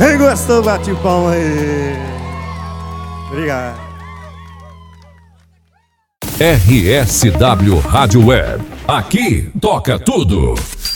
Quem gostou, bate palma aí. Obrigado. RSW Rádio Web. Aqui toca tudo.